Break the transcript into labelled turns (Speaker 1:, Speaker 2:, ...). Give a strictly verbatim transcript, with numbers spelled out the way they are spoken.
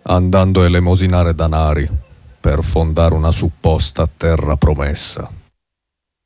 Speaker 1: andando a elemosinare danari per fondare una supposta terra promessa.